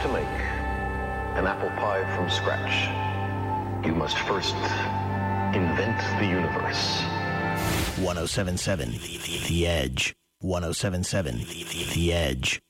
to make an apple pie from scratch, you must first invent the universe. 107.7 The Edge. 107.7 The Edge.